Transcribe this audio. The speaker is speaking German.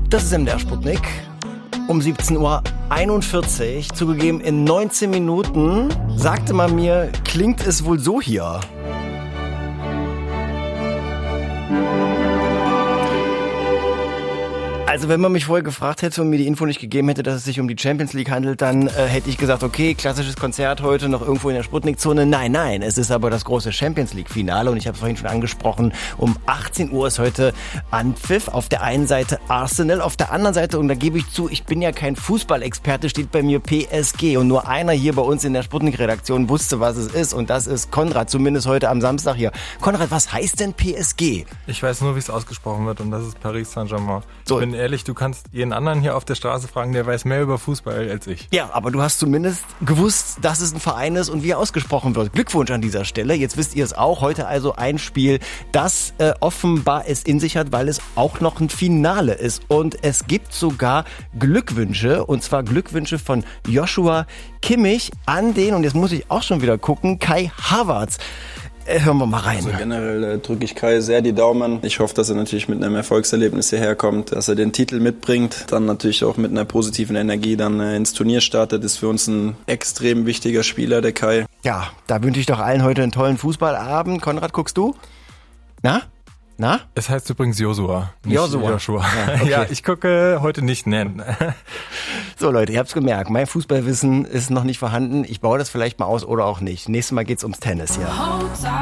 Das ist MDR Sputnik. Um 17:41 Uhr, zugegeben in 19 Minuten, sagte man mir, klingt es wohl so hier. Also wenn man mich vorher gefragt hätte und mir die Info nicht gegeben hätte, dass es sich um die Champions League handelt, dann hätte ich gesagt, okay, klassisches Konzert heute noch irgendwo in der Sputnik-Zone. Nein, es ist aber das große Champions League-Finale und ich habe es vorhin schon angesprochen, um 18 Uhr ist heute Anpfiff. Auf der einen Seite Arsenal, auf der anderen Seite, und da gebe ich zu, ich bin ja kein Fußballexperte, steht bei mir PSG und nur einer hier bei uns in der Sputnik-Redaktion wusste, was es ist und das ist Konrad, zumindest heute am Samstag hier. Konrad, was heißt denn PSG? Ich weiß nur, wie es ausgesprochen wird und das ist Paris Saint-Germain. So. Ich bin ehrlich, du kannst jeden anderen hier auf der Straße fragen, der weiß mehr über Fußball als ich. Ja, aber du hast zumindest gewusst, dass es ein Verein ist und wie er ausgesprochen wird. Glückwunsch an dieser Stelle. Jetzt wisst ihr es auch. Heute also ein Spiel, das offenbar es in sich hat, weil es auch noch ein Finale ist. Und es gibt sogar Glückwünsche, und zwar Glückwünsche von Joshua Kimmich an den, und jetzt muss ich auch schon wieder gucken, Kai Havertz. Hören wir mal rein. Also generell drücke ich Kai sehr die Daumen. Ich hoffe, dass er natürlich mit einem Erfolgserlebnis hierher kommt, dass er den Titel mitbringt, dann natürlich auch mit einer positiven Energie dann ins Turnier startet. Ist für uns ein extrem wichtiger Spieler, der Kai. Ja, da wünsche ich doch allen heute einen tollen Fußballabend. Konrad, guckst du? Na? Es heißt übrigens Joshua. Joshua. Ja, okay. Ja, ich gucke heute nicht nennen. So Leute, ihr habt's gemerkt, mein Fußballwissen ist noch nicht vorhanden. Ich baue das vielleicht mal aus oder auch nicht. Nächstes Mal geht's ums Tennis, ja.